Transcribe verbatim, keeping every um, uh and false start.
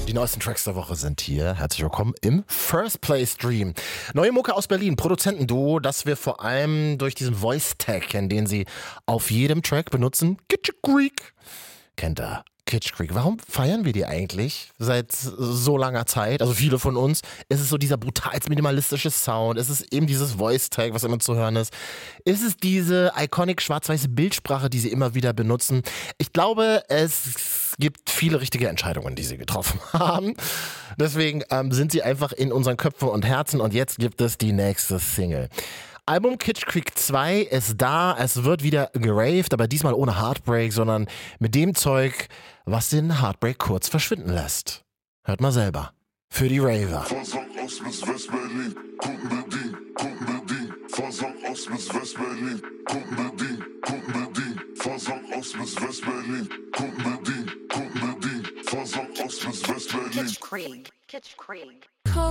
Die neuesten Tracks der Woche sind hier. Herzlich willkommen im First Play Stream. Neue Mucke aus Berlin, Produzentenduo, das wir vor allem durch diesen Voice-Tag kennen, den sie auf jedem Track benutzen. Kitsch Creek. Kennt ihr? Kitsch Creek. Warum feiern wir die eigentlich seit so langer Zeit? Also viele von uns. Ist es so dieser brutal minimalistische Sound? Ist es eben dieses Voice-Tag, was immer zu hören ist? Ist es diese iconic schwarz-weiße Bildsprache, die sie immer wieder benutzen? Ich glaube, es gibt viele richtige Entscheidungen, die sie getroffen haben. Deswegen ähm, sind sie einfach in unseren Köpfen und Herzen und jetzt gibt es die nächste Single. Album Kitsch Creek zwei ist da, es wird wieder geraved, aber diesmal ohne Heartbreak, sondern mit dem Zeug, was den Heartbreak kurz verschwinden lässt. Hört mal selber. Für die Raver. Versang aus bis West-Berlin, Kundenbedien, Kundenbedien. Versang aus bis West-Berlin, Kundenbedien, Kundenbedien. Versang aus bis West-Berlin, Kundenbedien, Kundenbedien. Versang aus bis West-Berlin. Kitsch Creek, Kitsch Creek.